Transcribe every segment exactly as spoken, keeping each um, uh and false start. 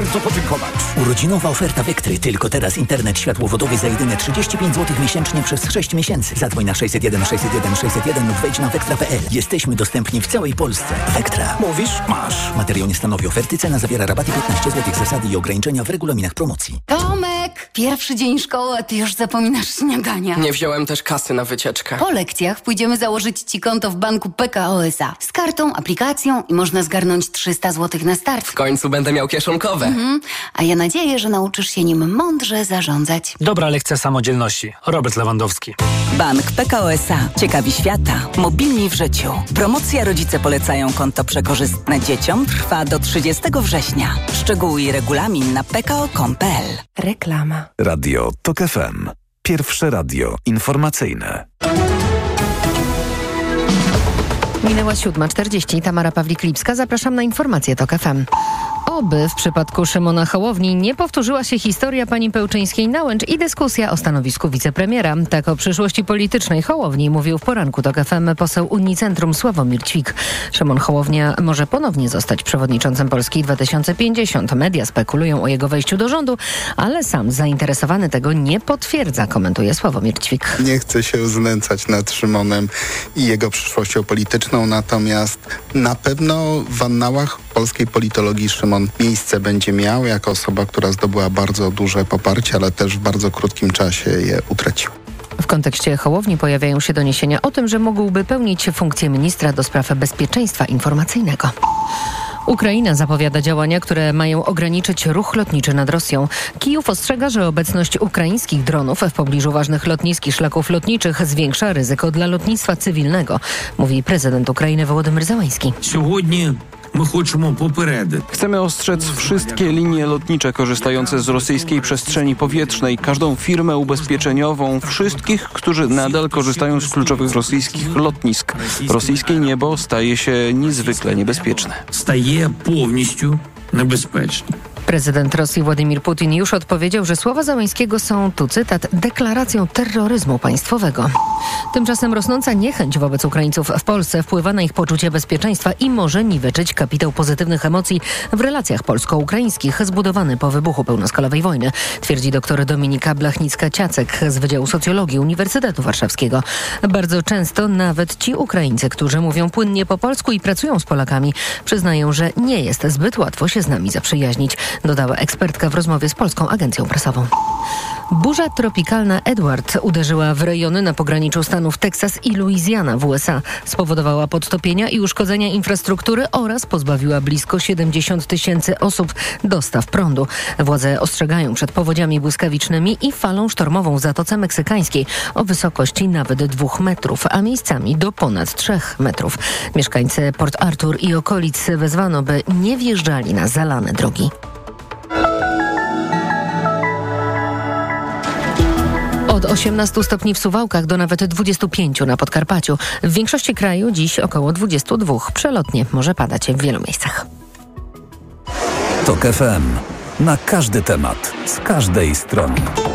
bardzo podziękować. Urodzinowa oferta Vectry. Tylko teraz internet światłowodowy za jedyne trzydzieści pięć złotych miesięcznie przez sześć miesięcy. Zadzwoń na sześćset jeden sześćset jeden sześćset jeden lub wejdź na vectra kropka p l. Jesteśmy dostępni w całej Polsce. Vectra. Mówisz? Masz. Materiał nie stanowi oferty. Cena zawiera rabaty piętnaście złotych. Zasady i ograniczenia w regulaminach promocji. Tomek! Pierwszy dzień szkoły, a ty już zapominasz śniadania. Nie wziąłem też kasy na wycieczkę. Po lekcjach pójdziemy założyć ci konto w banku P K O S A. Z kartą, aplikacją i można zgarnąć trzysta złotych na start. W końcu będę miał kieszonkowe. Mhm. A ja nadzieję, że nauczysz się nim mądrze zarządzać. Dobra lekcja samodzielności. Robert Lewandowski. Bank P K O S A. Ciekawi świata. Mobilni w życiu. Promocja Rodzice polecają konto przekorzystne dzieciom trwa do trzydziestego września. Szczegóły i regulamin na p k o kropka com kropka p l. Reklama. Radio TOK F M. Pierwsze radio informacyjne. Minęła siódma czterdzieści. Tamara Pawlik-Lipska. Zapraszam na informacje TOK F M. Oby w przypadku Szymona Hołowni nie powtórzyła się historia pani Pełczyńskiej-Nałęcz i dyskusja o stanowisku wicepremiera. Tak o przyszłości politycznej Hołowni mówił w poranku TOK F M poseł Unii Centrum Sławomir Ćwik. Szymon Hołownia może ponownie zostać przewodniczącym Polski dwa tysiące pięćdziesiąt. Media spekulują o jego wejściu do rządu, ale sam zainteresowany tego nie potwierdza, komentuje Sławomir Ćwik. Nie chcę się znęcać nad Szymonem i jego przyszłością polityczną, natomiast na pewno w annałach polskiej politologii Szymon miejsce będzie miał jako osoba, która zdobyła bardzo duże poparcie, ale też w bardzo krótkim czasie je utracił. W kontekście Hołowni pojawiają się doniesienia o tym, że mógłby pełnić funkcję ministra do spraw bezpieczeństwa informacyjnego. Ukraina zapowiada działania, które mają ograniczyć ruch lotniczy nad Rosją. Kijów ostrzega, że obecność ukraińskich dronów w pobliżu ważnych lotnisk i szlaków lotniczych zwiększa ryzyko dla lotnictwa cywilnego, mówi prezydent Ukrainy Wołodymyr Zełański. Chcemy ostrzec wszystkie linie lotnicze korzystające z rosyjskiej przestrzeni powietrznej, każdą firmę ubezpieczeniową, wszystkich, którzy nadal korzystają z kluczowych rosyjskich lotnisk. Rosyjskie niebo staje się niezwykle niebezpieczne. Staje повністю небезпечне. Prezydent Rosji Władimir Putin już odpowiedział, że słowa Zełańskiego są, tu cytat, deklaracją terroryzmu państwowego. Tymczasem rosnąca niechęć wobec Ukraińców w Polsce wpływa na ich poczucie bezpieczeństwa i może niweczyć kapitał pozytywnych emocji w relacjach polsko-ukraińskich zbudowany po wybuchu pełnoskalowej wojny, twierdzi dr Dominika Blachnicka-Ciacek z Wydziału Socjologii Uniwersytetu Warszawskiego. Bardzo często nawet ci Ukraińcy, którzy mówią płynnie po polsku i pracują z Polakami, przyznają, że nie jest zbyt łatwo się z nami zaprzyjaźnić, dodała ekspertka w rozmowie z Polską Agencją Prasową. Burza tropikalna Edward uderzyła w rejony na pograniczu stanów Teksas i Luizjana w U S A. Spowodowała podtopienia i uszkodzenia infrastruktury oraz pozbawiła blisko siedemdziesiąt tysięcy osób dostaw prądu. Władze ostrzegają przed powodziami błyskawicznymi i falą sztormową w Zatoce Meksykańskiej o wysokości nawet dwóch metrów, a miejscami do ponad trzech metrów. Mieszkańcy Port Arthur i okolic wezwano, by nie wjeżdżali na zalane drogi. Od osiemnastu stopni w Suwałkach do nawet dwudziestu pięciu na Podkarpaciu. W większości kraju dziś około dwudziestu dwóch. Przelotnie może padać w wielu miejscach. TOK F M. Na każdy temat, z każdej strony.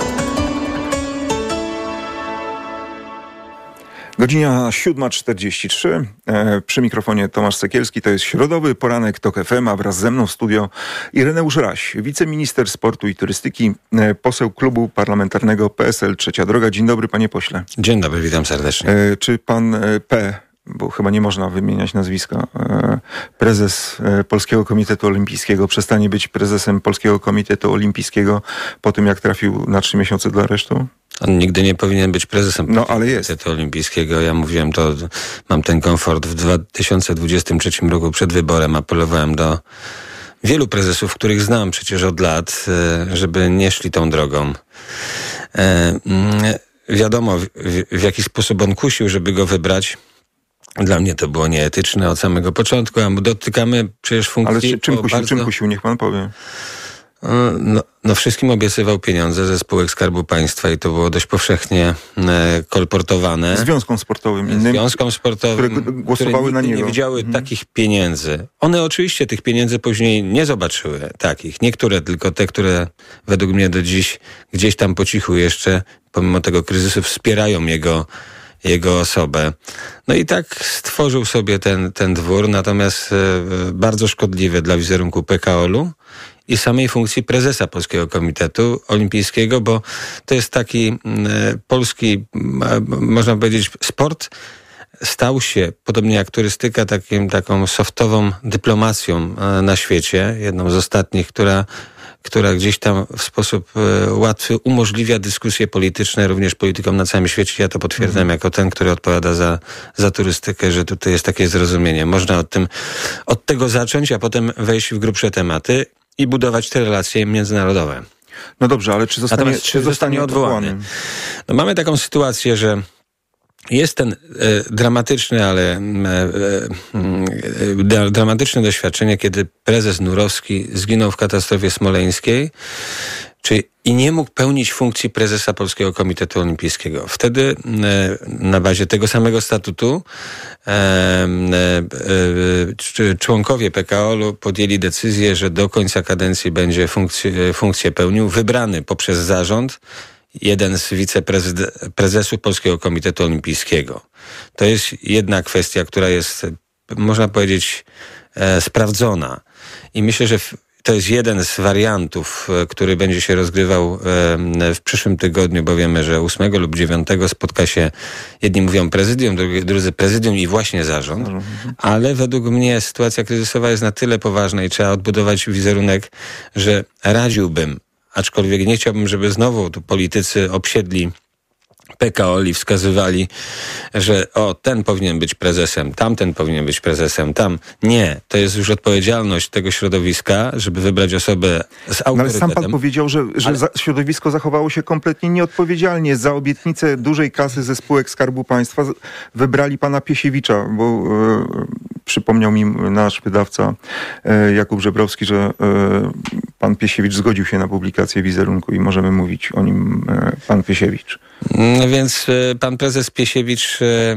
Godzina siódma czterdzieści trzy. E, przy mikrofonie Tomasz Sekielski. To jest środowy poranek TOK F M, a wraz ze mną w studio Ireneusz Raś, wiceminister sportu i turystyki, e, poseł klubu parlamentarnego P S L Trzecia Droga. Dzień dobry, panie pośle. Dzień dobry, witam serdecznie. E, czy pan e, P, bo chyba nie można wymieniać nazwiska, e, prezes e, Polskiego Komitetu Olimpijskiego przestanie być prezesem Polskiego Komitetu Olimpijskiego po tym, jak trafił na trzy miesiące do aresztu? On nigdy nie powinien być prezesem no, ale jest. Komitetu Olimpijskiego. Ja mówiłem to, mam ten komfort. W dwa tysiące dwudziestym trzecim roku przed wyborem apelowałem do wielu prezesów, których znam przecież od lat, żeby nie szli tą drogą. E, wiadomo, w, w jaki sposób on kusił, żeby go wybrać. Dla mnie to było nieetyczne od samego początku, a dotykamy przecież funkcji... Ale czym kusił, bardzo... czym kusił, niech pan powie. No, no wszystkim obiecywał pieniądze ze spółek Skarbu Państwa i to było dość powszechnie e, kolportowane. Związkom sportowym innym, Związkom sportowym, które głosowały które na niego. nie widziały mhm. takich pieniędzy. One oczywiście tych pieniędzy później nie zobaczyły takich. Niektóre tylko te, które według mnie do dziś gdzieś tam po cichu jeszcze, pomimo tego kryzysu, wspierają jego jego osobę. No i tak stworzył sobie ten, ten dwór, natomiast e, bardzo szkodliwy dla wizerunku P K O L u i samej funkcji prezesa Polskiego Komitetu Olimpijskiego, bo to jest taki e, polski, e, można powiedzieć, sport stał się, podobnie jak turystyka, takim, taką softową dyplomacją e, na świecie, jedną z ostatnich, która która gdzieś tam w sposób e, łatwy umożliwia dyskusje polityczne również politykom na całym świecie. Ja to potwierdzam mm. jako ten, który odpowiada za, za turystykę, że tutaj jest takie zrozumienie. Można od, tym, od tego zacząć, a potem wejść w grubsze tematy i budować te relacje międzynarodowe. No dobrze, ale czy zostanie, Natomiast, czy czy zostanie, zostanie odwołany? odwołany? No, mamy taką sytuację, że jest ten e, dramatyczny, ale e, e, dramatyczne doświadczenie, kiedy prezes Nurowski zginął w katastrofie smoleńskiej, czyli i nie mógł pełnić funkcji prezesa Polskiego Komitetu Olimpijskiego. Wtedy e, na bazie tego samego statutu e, e, e, członkowie P K O L-u podjęli decyzję, że do końca kadencji będzie funkcję, funkcję pełnił, wybrany poprzez zarząd jeden z wiceprezesów Polskiego Komitetu Olimpijskiego. To jest jedna kwestia, która jest, można powiedzieć, e, sprawdzona. I myślę, że w, to jest jeden z wariantów, e, który będzie się rozgrywał e, w przyszłym tygodniu, bo wiemy, że ósmego lub dziewiątego spotka się, jedni mówią prezydium, drugi, drudzy prezydium i właśnie zarząd. Ale według mnie sytuacja kryzysowa jest na tyle poważna i trzeba odbudować wizerunek, że radziłbym, aczkolwiek nie chciałbym, żeby znowu tu politycy obsiedli P K O L i wskazywali, że o, ten powinien być prezesem, tamten powinien być prezesem, tam. Nie, to jest już odpowiedzialność tego środowiska, żeby wybrać osobę z autorytetem. No ale sam pan powiedział, że, że ale... za, środowisko zachowało się kompletnie nieodpowiedzialnie. Za obietnicę dużej kasy ze spółek Skarbu Państwa wybrali pana Piesiewicza, bo e, przypomniał mi nasz wydawca e, Jakub Żebrowski, że e, pan Piesiewicz zgodził się na publikację wizerunku i możemy mówić o nim e, pan Piesiewicz. No więc pan prezes Piesiewicz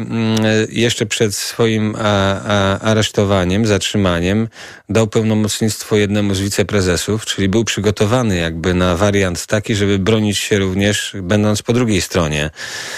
jeszcze przed swoim aresztowaniem, zatrzymaniem dał pełnomocnictwo jednemu z wiceprezesów, czyli był przygotowany jakby na wariant taki, żeby bronić się również będąc po drugiej stronie.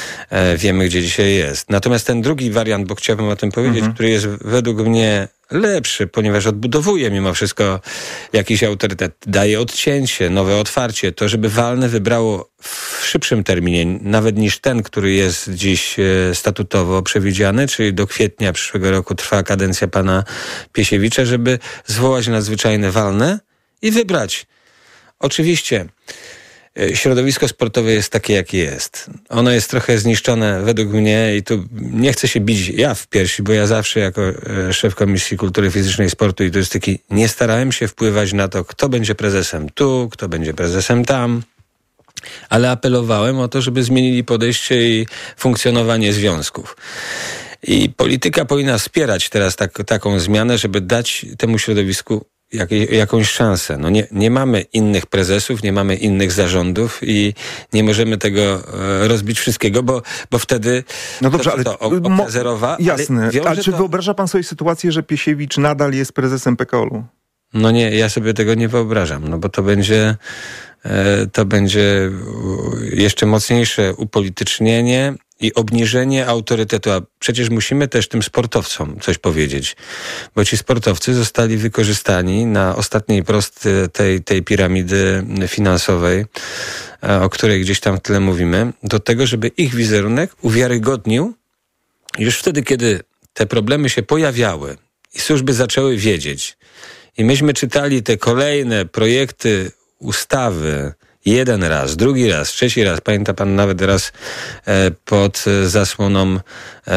Wiemy, gdzie dzisiaj jest. Natomiast ten drugi wariant, bo chciałbym o tym powiedzieć, mhm. który jest według mnie lepszy, ponieważ odbudowuje mimo wszystko jakiś autorytet, daje odcięcie, nowe otwarcie, to żeby walne wybrało w szybszym terminie, nawet niż ten, który jest dziś statutowo przewidziany, czyli do kwietnia przyszłego roku trwa kadencja pana Piesiewicza, żeby zwołać nadzwyczajne walne i wybrać. Oczywiście środowisko sportowe jest takie, jakie jest. Ono jest trochę zniszczone według mnie i tu nie chcę się bić ja w piersi, bo ja zawsze jako szef Komisji Kultury Fizycznej, Sportu i Turystyki nie starałem się wpływać na to, kto będzie prezesem tu, kto będzie prezesem tam, ale apelowałem o to, żeby zmienili podejście i funkcjonowanie związków. I polityka powinna wspierać teraz tak, taką zmianę, żeby dać temu środowisku Jak, jakąś szansę. No nie, nie mamy innych prezesów, nie mamy innych zarządów i nie możemy tego e, rozbić wszystkiego, bo, bo wtedy no dobrze, to, ale to oprezerowa. Jasne, ale, ale czy to... wyobraża pan sobie sytuację, że Piesiewicz nadal jest prezesem P K O L-u? No nie, ja sobie tego nie wyobrażam, no bo to będzie e, to będzie jeszcze mocniejsze upolitycznienie i obniżenie autorytetu, a przecież musimy też tym sportowcom coś powiedzieć, bo ci sportowcy zostali wykorzystani na ostatniej prosty tej, tej piramidy finansowej, o której gdzieś tam w tle mówimy, do tego, żeby ich wizerunek uwiarygodnił już wtedy, kiedy te problemy się pojawiały i służby zaczęły wiedzieć. I myśmy czytali te kolejne projekty ustawy, jeden raz, drugi raz, trzeci raz. Pamięta pan nawet raz e, pod zasłoną e,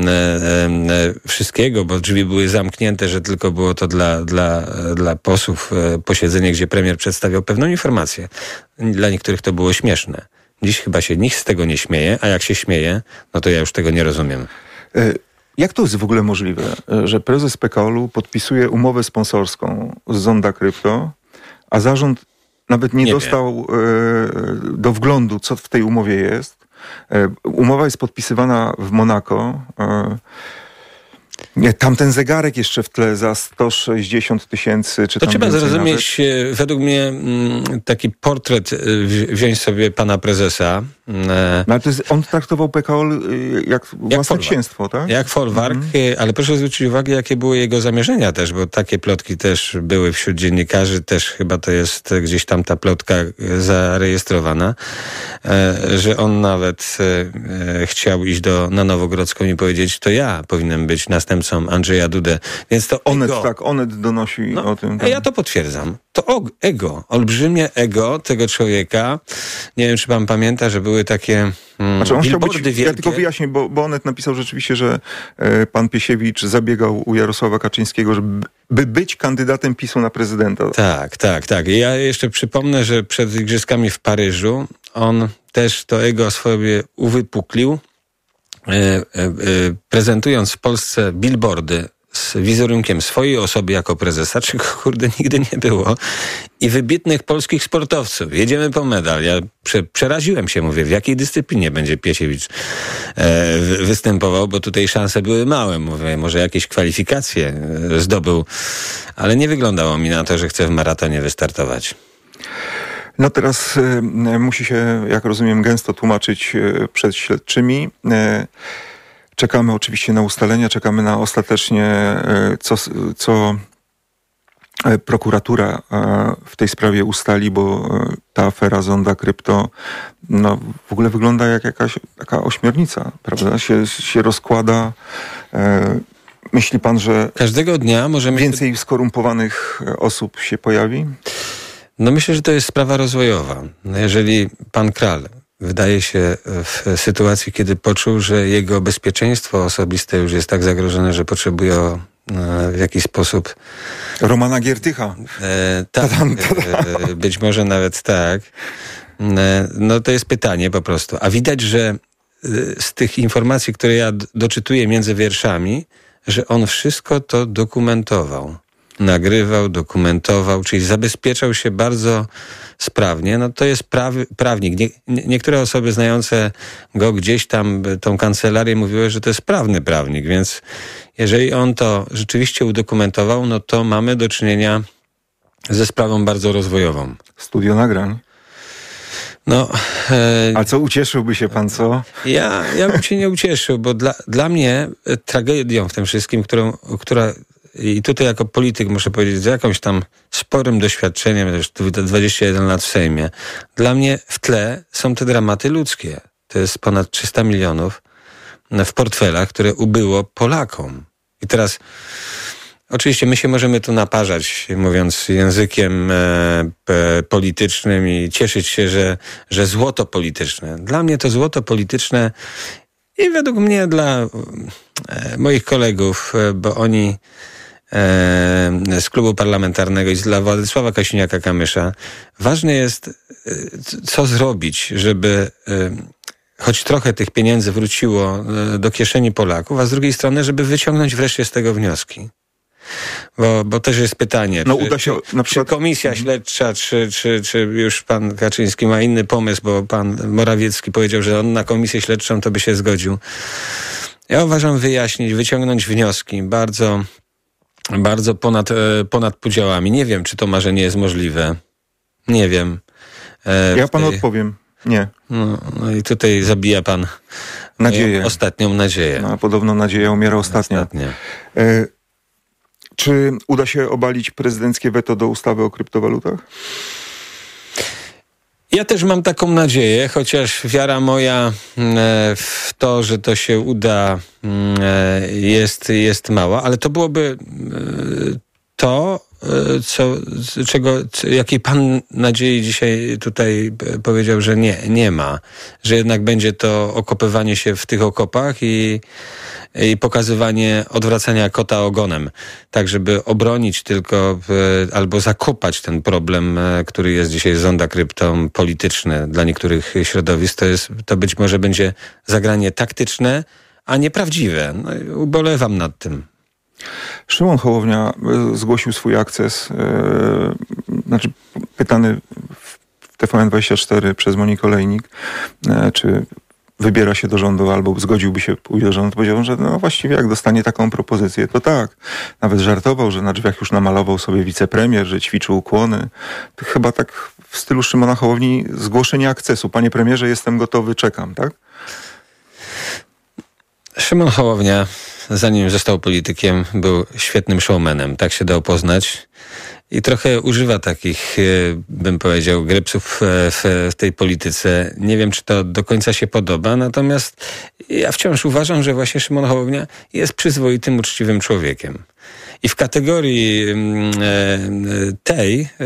e, e, wszystkiego, bo drzwi były zamknięte, że tylko było to dla, dla, dla posłów e, posiedzenie, gdzie premier przedstawiał pewną informację. Dla niektórych to było śmieszne. Dziś chyba się nikt z tego nie śmieje, a jak się śmieje, no to ja już tego nie rozumiem. E, jak to jest w ogóle możliwe, że prezes P K O L-u podpisuje umowę sponsorską z Zonda Krypto, a zarząd nawet nie, nie dostał e, do wglądu, co w tej umowie jest. E, umowa jest podpisywana w Monako. E, Nie, tamten zegarek jeszcze w tle za sto sześćdziesiąt tysięcy, czy to tam trzeba więcej zrozumieć, nawet. według mnie taki portret, wziąć sobie pana prezesa. No, ale to jest, on traktował P K O jak, jak własne księstwo, tak? Jak folwark, mm. ale proszę zwrócić uwagę, jakie były jego zamierzenia też, bo takie plotki też były wśród dziennikarzy, też chyba to jest gdzieś tam ta plotka zarejestrowana, że on nawet chciał iść do, na Nowogrodzką i powiedzieć, to ja powinienem być następcą Andrzeja Dudę. Więc to Onet, ego, tak, Onet donosi no, o tym. Tak. Ja to potwierdzam. To ego, olbrzymie ego tego człowieka. Nie wiem, czy pan pamięta, że były takie mm, znaczy on chciał być, wielkie. ja tylko wyjaśnię, bo, bo Onet napisał rzeczywiście, że e, pan Piesiewicz zabiegał u Jarosława Kaczyńskiego, żeby by być kandydatem PiSu na prezydenta. Tak, tak, tak. I ja jeszcze przypomnę, że przed igrzyskami w Paryżu on też to ego sobie uwypuklił, e, e, e, prezentując w Polsce billboardy z wizerunkiem swojej osoby jako prezesa, czego kurde nigdy nie było, i wybitnych polskich sportowców. Jedziemy po medal. Ja prze, przeraziłem się, mówię, w jakiej dyscyplinie będzie Piesiewicz e, występował, bo tutaj szanse były małe. Mówię, może jakieś kwalifikacje e, zdobył, ale nie wyglądało mi na to, że chce w maratonie wystartować. No teraz e, musi się, jak rozumiem, gęsto tłumaczyć e, przed śledczymi. E, Czekamy oczywiście na ustalenia, czekamy na ostatecznie, co, co prokuratura w tej sprawie ustali, bo ta afera Zonda Krypto no, w ogóle wygląda jak jakaś taka ośmiornica, prawda? Się, się rozkłada. Myśli pan, że każdego dnia możemy więcej skorumpowanych osób się pojawi? No myślę, że to jest sprawa rozwojowa. No jeżeli pan Kral wydaje się w sytuacji, kiedy poczuł, że jego bezpieczeństwo osobiste już jest tak zagrożone, że potrzebuje e, w jakiś sposób... Romana Giertycha. E, tak, e, być może nawet tak. E, no to jest pytanie po prostu. A widać, że e, z tych informacji, które ja d- doczytuję między wierszami, że on wszystko to dokumentował. Nagrywał, dokumentował, czyli zabezpieczał się bardzo sprawnie. No to jest prawy, prawnik. Nie, nie, niektóre osoby znające go gdzieś tam, tą kancelarię, mówiły, że to jest sprawny prawnik, więc jeżeli on to rzeczywiście udokumentował, no to mamy do czynienia ze sprawą bardzo rozwojową. Studio nagrań. No, e, a co, ucieszyłby się pan, co? Ja, ja bym się nie ucieszył, bo dla, dla mnie tragedią w tym wszystkim, którą, która i tutaj jako polityk muszę powiedzieć, z jakimś tam sporym doświadczeniem, już dwadzieścia jeden lat w Sejmie, dla mnie w tle są te dramaty ludzkie. To jest ponad trzysta milionów w portfelach, które ubyło Polakom. I teraz oczywiście my się możemy tu naparzać, mówiąc językiem e, politycznym i cieszyć się, że, że złoto polityczne. Dla mnie to złoto polityczne i według mnie dla e, moich kolegów, e, bo oni z klubu parlamentarnego i dla Władysława Kosiniaka-Kamysza. Ważne jest, co zrobić, żeby choć trochę tych pieniędzy wróciło do kieszeni Polaków, a z drugiej strony, żeby wyciągnąć wreszcie z tego wnioski. Bo, bo też jest pytanie, no, czy, uda się, czy, na przykład... czy komisja śledcza, czy, czy, czy już pan Kaczyński ma inny pomysł, bo pan Morawiecki powiedział, że on na komisję śledczą to by się zgodził. Ja uważam wyjaśnić, wyciągnąć wnioski bardzo... Bardzo ponad, ponad podziałami. Nie wiem, czy to marzenie jest możliwe. Nie wiem. E, ja panu tej... odpowiem. Nie. No, no i tutaj zabija pan nadzieję. Ostatnią nadzieję. No, a podobno nadzieja umiera ostatnia. Ostatnia. E, czy uda się obalić prezydenckie weto do ustawy o kryptowalutach? Ja też mam taką nadzieję, chociaż wiara moja w to, że to się uda, jest, jest mała, ale to byłoby to, co, czego, jakiej pan nadziei dzisiaj tutaj powiedział, że nie, nie ma. Że jednak będzie to okopywanie się w tych okopach i, i pokazywanie odwracania kota ogonem. Tak, żeby obronić tylko albo zakopać ten problem, który jest dzisiaj z Zonda Krypto polityczny dla niektórych środowisk. To jest, to być może będzie zagranie taktyczne, a nie prawdziwe. No, ubolewam nad tym. Szymon Hołownia zgłosił swój akces, yy, znaczy pytany w T V N dwadzieścia cztery przez Monikę Olejnik, yy, czy wybiera się do rządu albo zgodziłby się pójść do rządu, to powiedział, że no właściwie jak dostanie taką propozycję, to tak. Nawet żartował, że na drzwiach już namalował sobie wicepremier, że ćwiczył ukłony. To chyba tak w stylu Szymona Hołowni zgłoszenie akcesu. Panie premierze, jestem gotowy, czekam, tak? Szymon Hołownia, zanim został politykiem, był świetnym showmanem. Tak się dał poznać. I trochę używa takich, bym powiedział, grepsów w, w tej polityce. Nie wiem, czy to do końca się podoba, natomiast ja wciąż uważam, że właśnie Szymon Hołownia jest przyzwoitym, uczciwym człowiekiem. I w kategorii tej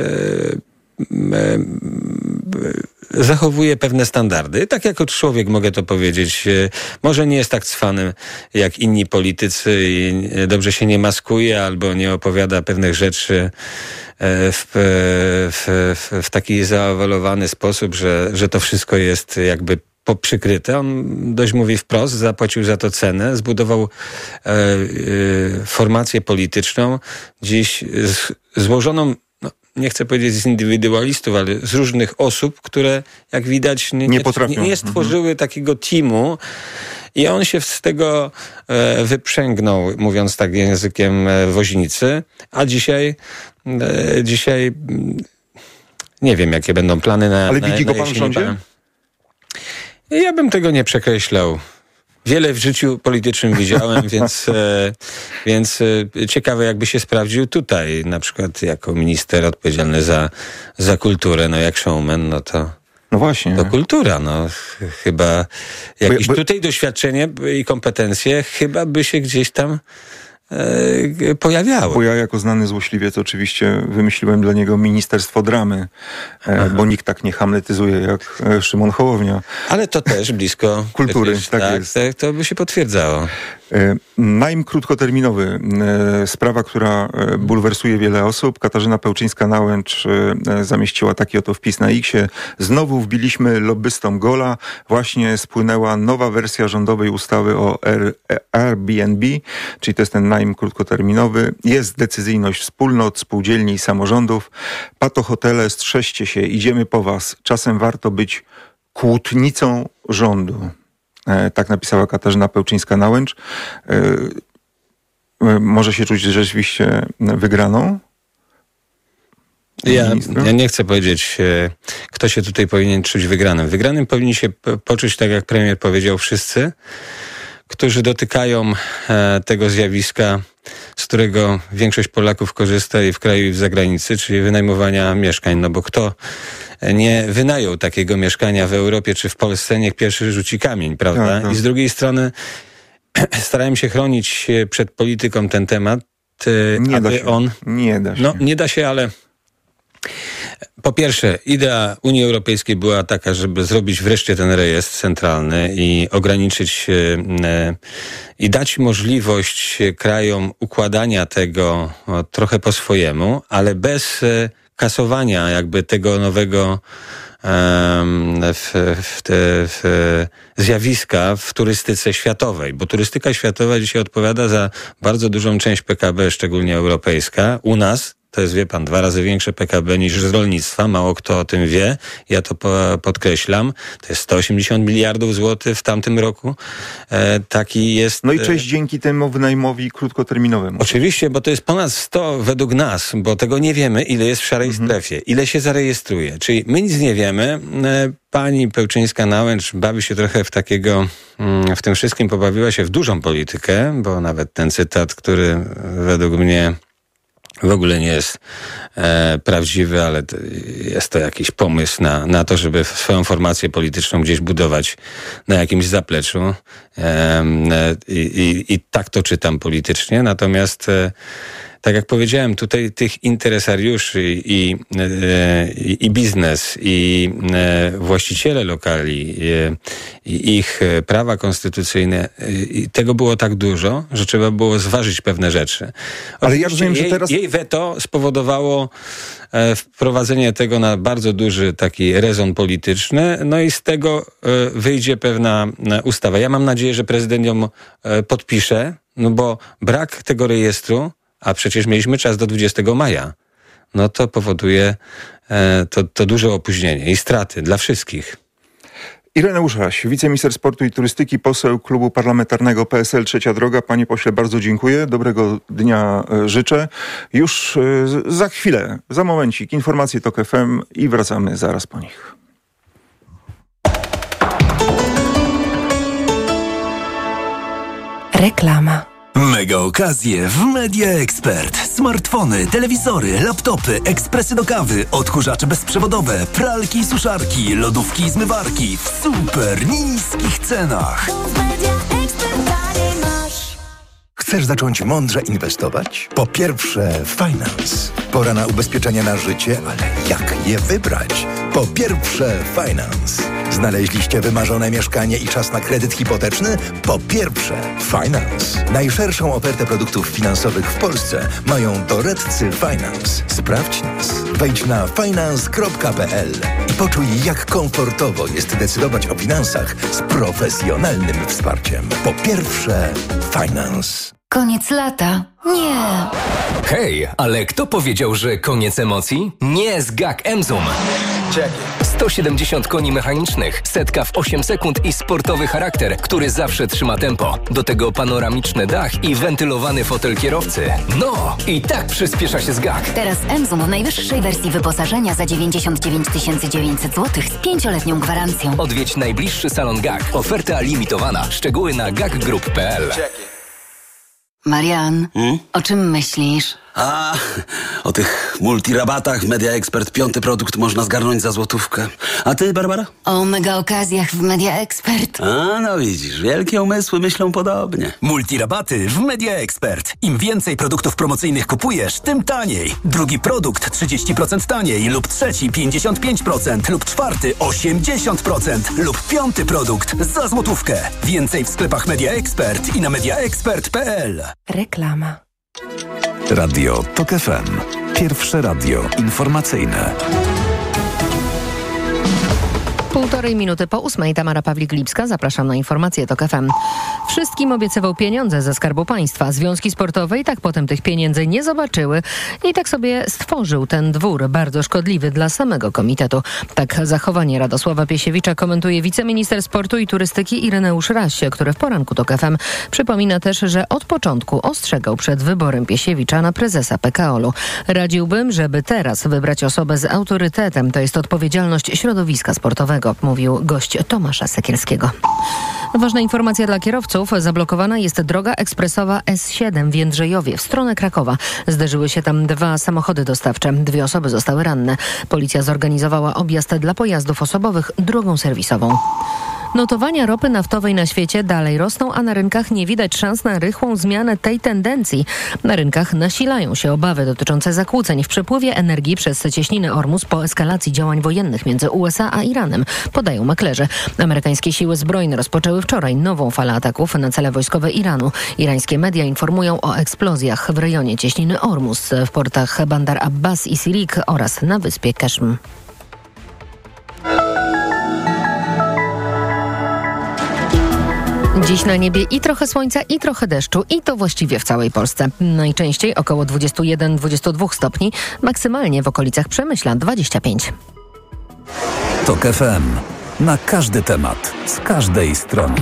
zachowuje pewne standardy. Tak jako człowiek mogę to powiedzieć. Może nie jest tak cwany jak inni politycy i dobrze się nie maskuje albo nie opowiada pewnych rzeczy w, w, w, w taki zaawalowany sposób, że, że to wszystko jest jakby poprzykryte. On dość mówi wprost, zapłacił za to cenę, zbudował e, e, formację polityczną, dziś z, złożoną, no, nie chcę powiedzieć z indywidualistów, ale z różnych osób, które jak widać nie, nie, nie, nie stworzyły mhm. takiego teamu i on się z tego e, wyprzęgnął, mówiąc tak językiem e, woźnicy, a dzisiaj e, dzisiaj nie wiem, jakie będą plany na Ale na, widzi na go pan w rządzie? Ja bym tego nie przekreślał. Wiele w życiu politycznym widziałem, więc, e, więc e, ciekawe jakby się sprawdził tutaj, na przykład jako minister odpowiedzialny za, za kulturę, no jak showman, no to no właśnie. To kultura, no chyba jakieś bo, bo... tutaj doświadczenie i kompetencje chyba by się gdzieś tam e, pojawiały. Bo ja jako znany złośliwiec oczywiście wymyśliłem dla niego ministerstwo dramy, e, bo nikt tak nie hamletyzuje jak e, Szymon Hołownia. Ale to też blisko kultury, przecież, tak, tak jest. Tak, to by się potwierdzało. E, najm krótkoterminowy. E, sprawa, która e, bulwersuje wiele osób. Katarzyna Pełczyńska-Nałęcz e, zamieściła taki oto wpis na X-ie. Znowu wbiliśmy lobbystom gola. Właśnie spłynęła nowa wersja rządowej ustawy o Airbnb, czyli to jest ten najm krótkoterminowy. Jest decyzyjność wspólnot, spółdzielni i samorządów. Pato hotele, strzeżcie się, idziemy po was. Czasem warto być kłótnicą rządu. E, tak napisała Katarzyna Pełczyńska-Nałęcz. E, e, może się czuć rzeczywiście wygraną? Ja, ja nie chcę powiedzieć, e, kto się tutaj powinien czuć wygranym. Wygranym powinni się po, poczuć, tak jak premier powiedział, wszyscy, którzy dotykają e, tego zjawiska, z którego większość Polaków korzysta i w kraju, i w zagranicy, czyli wynajmowania mieszkań. No bo kto nie wynajął takiego mieszkania w Europie czy w Polsce, niech pierwszy rzuci kamień, prawda? Tak, tak. I z drugiej strony starałem się chronić przed polityką ten temat, nie aby da się. on... Nie da się. No, nie da się, ale... Po pierwsze, idea Unii Europejskiej była taka, żeby zrobić wreszcie ten rejestr centralny i ograniczyć e, i dać możliwość krajom układania tego o, trochę po swojemu, ale bez e, kasowania jakby tego nowego e, w, w te, w zjawiska w turystyce światowej, bo turystyka światowa dzisiaj odpowiada za bardzo dużą część P K B, szczególnie europejska. U nas to jest, wie pan, dwa razy większe P K B niż z rolnictwa. Mało kto o tym wie. Ja to po, podkreślam. To jest sto osiemdziesiąt miliardów złotych w tamtym roku. E, taki jest... No i cześć dzięki temu wynajmowi krótkoterminowemu. Oczywiście, bo to jest ponad sto według nas, bo tego nie wiemy, ile jest w szarej mhm. strefie. Ile się zarejestruje. Czyli my nic nie wiemy. E, pani Pełczyńska-Nałęcz bawi się trochę w takiego... Mm, w tym wszystkim pobawiła się w dużą politykę, bo nawet ten cytat, który według mnie w ogóle nie jest e, prawdziwy, ale to jest to jakiś pomysł na, na to, żeby swoją formację polityczną gdzieś budować na jakimś zapleczu. E, i, i, I tak to czytam politycznie. Natomiast e, tak jak powiedziałem, tutaj tych interesariuszy i, i, i biznes, i właściciele lokali, i, i ich prawa konstytucyjne, i tego było tak dużo, że trzeba było zważyć pewne rzeczy. Ale ja rozumiem, jej, że teraz... jej weto spowodowało wprowadzenie tego na bardzo duży taki rezon polityczny, no i z tego wyjdzie pewna ustawa. Ja mam nadzieję, że prezydent ją podpisze, no bo brak tego rejestru, a przecież mieliśmy czas do dwudziestego maja, no to powoduje e, to, to duże opóźnienie i straty dla wszystkich. Ireneusz Raś, wiceminister sportu i turystyki, poseł klubu parlamentarnego P S L Trzecia Droga. Panie pośle, bardzo dziękuję. Dobrego dnia życzę. Już za chwilę, za momencik, informacje TOK F M i wracamy zaraz po nich. Reklama. Mega okazje w Media Expert. Smartfony, telewizory, laptopy, ekspresy do kawy, odkurzacze bezprzewodowe, pralki i suszarki, lodówki i zmywarki w super niskich cenach. Chcesz zacząć mądrze inwestować? Po pierwsze, Finance. Pora na ubezpieczenia na życie, ale jak je wybrać? Po pierwsze, Finance. Znaleźliście wymarzone mieszkanie i czas na kredyt hipoteczny? Po pierwsze, Finance. Najszerszą ofertę produktów finansowych w Polsce mają doradcy Finance. Sprawdź nas. Wejdź na finance kropka p l i poczuj, jak komfortowo jest decydować o finansach z profesjonalnym wsparciem. Po pierwsze, Finance. Koniec lata? Nie. Hej, ale kto powiedział, że koniec emocji? Nie z G A K Emzum. sto siedemdziesiąt koni mechanicznych, setka w osiem sekund i sportowy charakter, który zawsze trzyma tempo. Do tego panoramiczny dach i wentylowany fotel kierowcy. No, i tak przyspiesza się z G A K. Teraz Emzum w najwyższej wersji wyposażenia za dziewięćdziesiąt dziewięć tysięcy dziewięćset złotych z pięcioletnią gwarancją. Odwiedź najbliższy salon G A K. Oferta limitowana. Szczegóły na gakgroup kropka p l. Marian, hmm? o czym myślisz? A, o tych multirabatach w Media Expert. Piąty produkt można zgarnąć za złotówkę. A ty, Barbara? O mega okazjach w Media Expert. A, no widzisz, wielkie umysły myślą podobnie. Multirabaty w Media Expert. Im więcej produktów promocyjnych kupujesz, tym taniej. Drugi produkt trzydzieści procent taniej lub trzeci pięćdziesiąt pięć procent lub czwarty osiemdziesiąt procent lub piąty produkt za złotówkę. Więcej w sklepach Media Expert i na media expert kropka p l. Reklama. Radio TOK F M. Pierwsze radio informacyjne. Półtorej minuty po ósmej. Tamara Pawlik-Lipska. Zapraszam na informacje TOK F M. Wszystkim obiecywał pieniądze ze Skarbu Państwa. Związki sportowe i tak potem tych pieniędzy nie zobaczyły i tak sobie stworzył ten dwór, bardzo szkodliwy dla samego komitetu. Tak zachowanie Radosława Piesiewicza komentuje wiceminister sportu i turystyki Ireneusz Raś, który w poranku TOK F M przypomina też, że od początku ostrzegał przed wyborem Piesiewicza na prezesa P K O L u. Radziłbym, żeby teraz wybrać osobę z autorytetem, to jest odpowiedzialność środowiska sportowego, mówił gość Tomasza Sekielskiego. Ważna informacja dla kierowców. Zablokowana jest droga ekspresowa S siedem w Jędrzejowie w stronę Krakowa. Zderzyły się tam dwa samochody dostawcze. Dwie osoby zostały ranne. Policja zorganizowała objazd dla pojazdów osobowych drogą serwisową. Notowania ropy naftowej na świecie dalej rosną, a na rynkach nie widać szans na rychłą zmianę tej tendencji. Na rynkach nasilają się obawy dotyczące zakłóceń w przepływie energii przez cieśninę Ormus po eskalacji działań wojennych między U S A a Iranem, podają maklerzy. Amerykańskie siły zbrojne rozpoczęły wczoraj nową falę ataków na cele wojskowe Iranu. Irańskie media informują o eksplozjach w rejonie cieśniny Ormus, w portach Bandar Abbas i Sirik oraz na wyspie Keszm. Dziś na niebie i trochę słońca, i trochę deszczu, i to właściwie w całej Polsce. Najczęściej około dwadzieścia jeden do dwudziestu dwóch stopni, maksymalnie w okolicach Przemyśla dwadzieścia pięć. TOK F M. Na każdy temat, z każdej strony.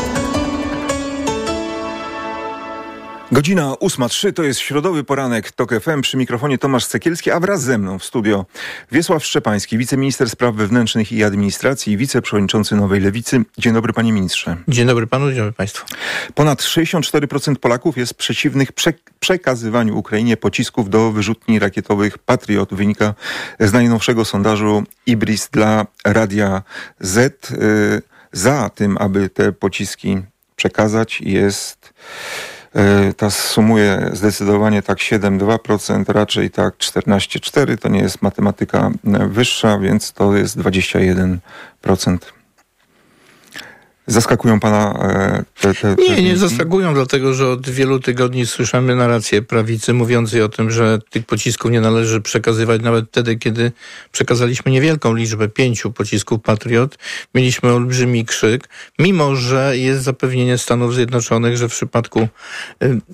Godzina ósma trzy, to jest środowy poranek TOK F M, przy mikrofonie Tomasz Sekielski, a wraz ze mną w studio Wiesław Szczepański, wiceminister spraw wewnętrznych i administracji i wiceprzewodniczący Nowej Lewicy. Dzień dobry, panie ministrze. Dzień dobry panu, dzień dobry państwu. Ponad sześćdziesiąt cztery procent Polaków jest przeciwnych prze- przekazywaniu Ukrainie pocisków do wyrzutni rakietowych Patriot. Wynika z najnowszego sondażu Ibris dla Radia Z. Yy, za tym, aby te pociski przekazać, jest... Ta sumuje zdecydowanie tak siedem przecinek dwa procent, raczej tak czternaście przecinek cztery procent. To nie jest matematyka wyższa, więc to jest dwadzieścia jeden procent. Zaskakują pana te... te nie, nie zaskakują, dlatego że od wielu tygodni słyszymy narrację prawicy mówiącej o tym, że tych pocisków nie należy przekazywać nawet wtedy, kiedy przekazaliśmy niewielką liczbę, pięciu pocisków Patriot. Mieliśmy olbrzymi krzyk, mimo że jest zapewnienie Stanów Zjednoczonych, że w przypadku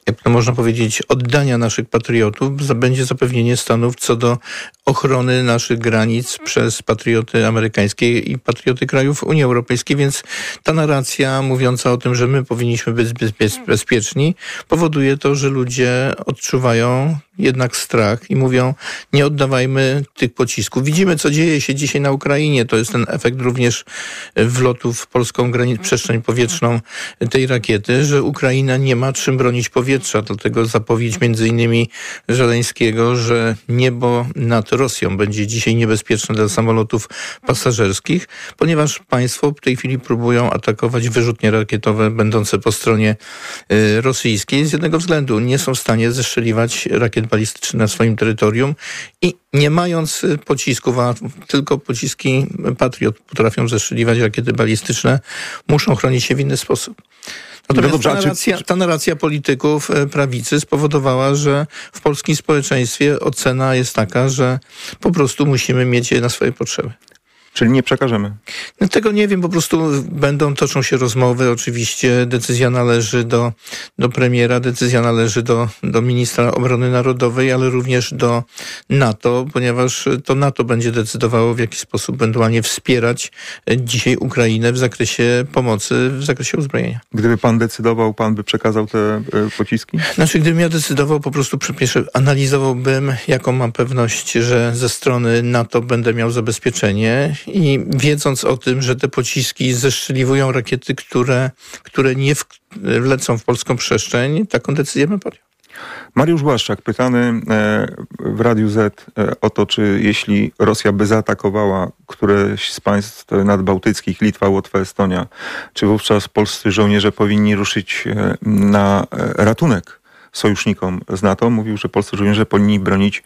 jak to można powiedzieć, oddania naszych patriotów, będzie zapewnienie Stanów co do ochrony naszych granic przez patrioty amerykańskie i patrioty krajów Unii Europejskiej, więc ta narracja mówiąca o tym, że my powinniśmy być bezpieczni, powoduje to, że ludzie odczuwają jednak strach i mówią, nie oddawajmy tych pocisków. Widzimy, co dzieje się dzisiaj na Ukrainie. To jest ten efekt również wlotów w polską granic, przestrzeń powietrzną tej rakiety, że Ukraina nie ma czym bronić powietrza. Dlatego zapowiedź między innymi Żeleńskiego, że niebo nad Rosją będzie dzisiaj niebezpieczne dla samolotów pasażerskich, ponieważ państwo w tej chwili próbują atakować wyrzutnie rakietowe będące po stronie y, rosyjskiej. Z jednego względu nie są w stanie zestrzeliwać rakiet balistycznych na swoim terytorium i nie mając pocisków, a tylko pociski Patriot potrafią zestrzeliwać rakiety balistyczne, muszą chronić się w inny sposób. Natomiast ta narracja, ta narracja polityków prawicy spowodowała, że w polskim społeczeństwie ocena jest taka, że po prostu musimy mieć je na swoje potrzeby. Czyli nie przekażemy? No, tego nie wiem, po prostu będą, toczą się rozmowy. Oczywiście decyzja należy do, do premiera, decyzja należy do, do ministra obrony narodowej, ale również do NATO, ponieważ to NATO będzie decydowało, w jaki sposób ewentualnie wspierać dzisiaj Ukrainę w zakresie pomocy, w zakresie uzbrojenia. Gdyby pan decydował, pan by przekazał te y, pociski? Znaczy, gdybym ja decydował, po prostu pierwsze analizowałbym, jaką mam pewność, że ze strony NATO będę miał zabezpieczenie. I wiedząc o tym, że te pociski zestrzeliwują rakiety, które, które nie w, wlecą w polską przestrzeń, taką decyzję bym podjął. Mariusz Błaszczak, pytany w Radiu Z o to, czy jeśli Rosja by zaatakowała któreś z państw nadbałtyckich, Litwa, Łotwa, Estonia, czy wówczas polscy żołnierze powinni ruszyć na ratunek sojusznikom z NATO? Mówił, że polscy żołnierze powinni bronić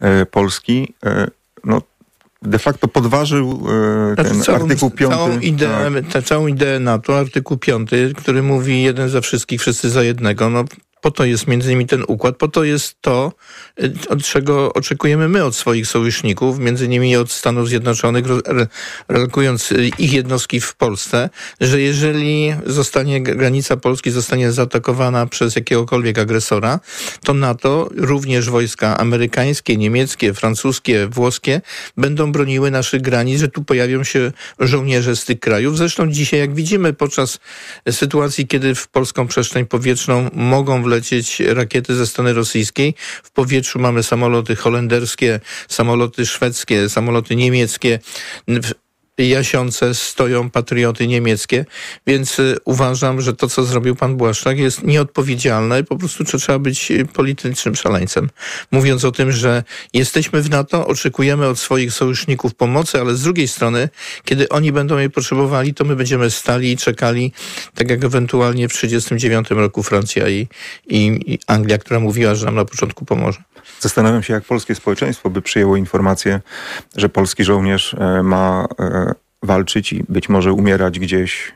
Polski. No, de facto podważył e, ten znaczy, całą, artykuł piąty. Całą ideę, tak. tę całą ideę NATO, artykuł piąty, który mówi jeden za wszystkich, wszyscy za jednego. No, po to jest między innymi ten układ, po to jest to, od czego oczekujemy my od swoich sojuszników, między innymi od Stanów Zjednoczonych, relokując ich jednostki w Polsce, że jeżeli zostanie granica Polski zostanie zaatakowana przez jakiegokolwiek agresora, to NATO, również wojska amerykańskie, niemieckie, francuskie, włoskie, będą broniły naszych granic, że tu pojawią się żołnierze z tych krajów. Zresztą dzisiaj, jak widzimy, podczas sytuacji, kiedy w polską przestrzeń powietrzną mogą wlecieć lecieć rakiety ze strony rosyjskiej. W powietrzu mamy samoloty holenderskie, samoloty szwedzkie, samoloty niemieckie. W Jasiące stoją patrioty niemieckie, więc uważam, że to, co zrobił pan Błaszczak, jest nieodpowiedzialne i po prostu trzeba być politycznym szaleńcem. Mówiąc o tym, że jesteśmy w NATO, oczekujemy od swoich sojuszników pomocy, ale z drugiej strony, kiedy oni będą jej potrzebowali, to my będziemy stali i czekali, tak jak ewentualnie w tysiąc dziewięćset trzydziestym dziewiątym roku Francja i, i, i Anglia, która mówiła, że nam na początku pomoże. Zastanawiam się, jak polskie społeczeństwo by przyjęło informację, że polski żołnierz ma walczyć i być może umierać gdzieś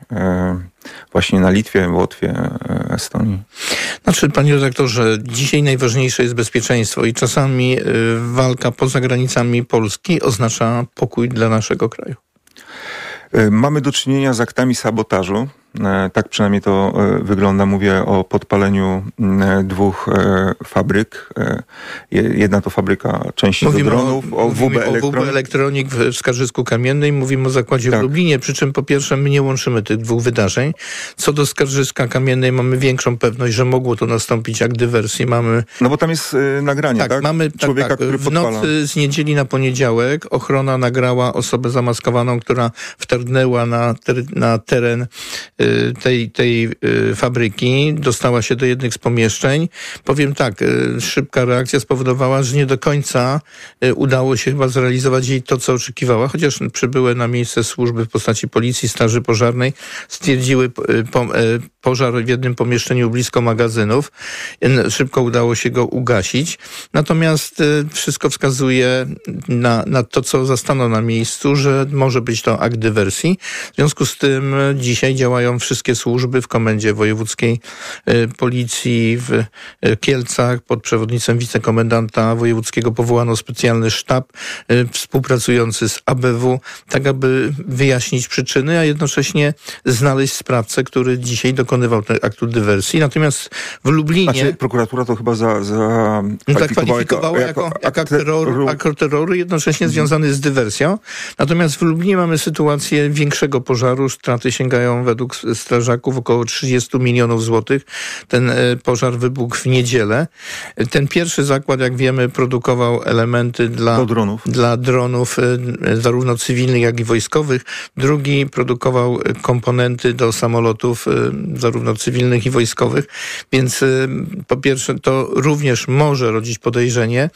właśnie na Litwie, Łotwie, Estonii. Znaczy, panie redaktorze, dzisiaj najważniejsze jest bezpieczeństwo i czasami walka poza granicami Polski oznacza pokój dla naszego kraju. Mamy do czynienia z aktami sabotażu. Tak przynajmniej to wygląda. Mówię o podpaleniu dwóch fabryk. Jedna to fabryka części do dronów, o, o W B Elektronik. Elektronik w Skarżysku Kamiennej. Mówimy o zakładzie tak. w Lublinie, przy czym po pierwsze my nie łączymy tych dwóch wydarzeń. Co do Skarżyska Kamiennej mamy większą pewność, że mogło to nastąpić jak dywersji. Mamy... No bo tam jest y, nagranie, tak? Tak, mamy człowieka, tak, tak. który podpala. W nocy z niedzieli na poniedziałek ochrona nagrała osobę zamaskowaną, która wtargnęła na, ter, na teren tej, tej fabryki, dostała się do jednych z pomieszczeń. Powiem tak, szybka reakcja spowodowała, że nie do końca udało się chyba zrealizować jej to, co oczekiwała, chociaż przybyły na miejsce służby w postaci policji, straży pożarnej, stwierdziły pożar w jednym pomieszczeniu blisko magazynów. Szybko udało się go ugasić. Natomiast wszystko wskazuje na, na to, co zastano na miejscu, że może być to akt dywersji. W związku z tym dzisiaj działają działają wszystkie służby w Komendzie Wojewódzkiej Policji w Kielcach. Pod przewodnictwem wicekomendanta wojewódzkiego powołano specjalny sztab współpracujący z A B W, tak aby wyjaśnić przyczyny, a jednocześnie znaleźć sprawcę, który dzisiaj dokonywał tego aktu dywersji. Natomiast w Lublinie... Znaczy, prokuratura to chyba za, za zakwalifikowała jako, jako, jako akt terroru, akt terroru, jednocześnie mhm. związany z dywersją. Natomiast w Lublinie mamy sytuację większego pożaru. Straty sięgają według strażaków około trzydzieści milionów złotych. Ten pożar wybuchł w niedzielę. Ten pierwszy zakład, jak wiemy, produkował elementy dla dronów. dla dronów zarówno cywilnych, jak i wojskowych. Drugi produkował komponenty do samolotów zarówno cywilnych i wojskowych. Więc po pierwsze to również może rodzić podejrzenie,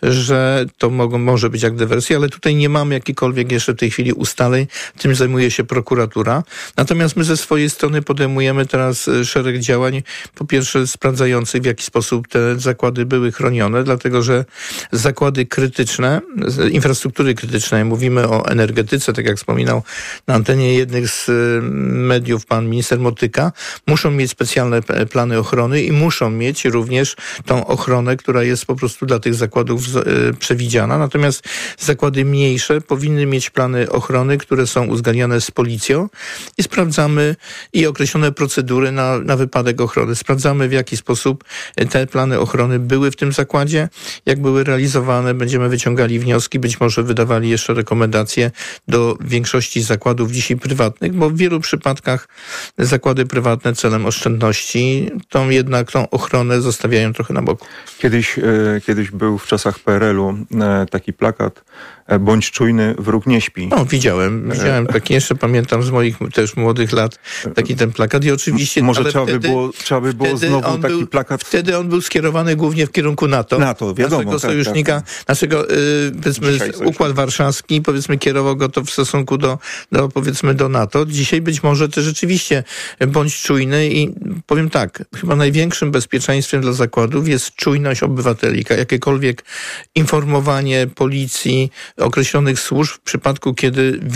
że to mogą, może być jak dywersja, ale tutaj nie mamy jakichkolwiek jeszcze w tej chwili ustaleń. Tym zajmuje się prokuratura. Natomiast my ze swojej strony podejmujemy teraz szereg działań, po pierwsze sprawdzających, w jaki sposób te zakłady były chronione, dlatego że zakłady krytyczne, infrastruktury krytycznej, mówimy o energetyce, tak jak wspominał na antenie jednych z mediów pan minister Motyka, muszą mieć specjalne plany ochrony i muszą mieć również tą ochronę, która jest po prostu dla tych zakładów przewidziana. Natomiast zakłady mniejsze powinny mieć plany ochrony, które są uzgadniane z policją i sprawdzamy i określone procedury na, na wypadek ochrony. Sprawdzamy, w jaki sposób te plany ochrony były w tym zakładzie, jak były realizowane. Będziemy wyciągali wnioski, być może wydawali jeszcze rekomendacje do większości zakładów dzisiaj prywatnych, bo w wielu przypadkach zakłady prywatne celem oszczędności tą jednak tą ochronę zostawiają trochę na boku. Kiedyś, e, kiedyś był w czasach P R L-u e, taki plakat e, bądź czujny, wróg nie śpi. No, widziałem. Widziałem taki, jeszcze pamiętam z moich też młodych lat taki ten plakat i oczywiście... Może ale trzeba, wtedy, by było, trzeba by było znowu taki był, plakat... Wtedy on był skierowany głównie w kierunku NATO. NATO, wiadomo. Naszego tak, sojusznika, tak. naszego yy, powiedzmy Układ Warszawski, powiedzmy kierował go to w stosunku do, do powiedzmy do NATO. Dzisiaj być może też rzeczywiście bądź czujny i powiem tak, chyba największym bezpieczeństwem dla zakładów jest czujność obywateli. Jakiekolwiek informowanie policji, określonych służb w przypadku, kiedy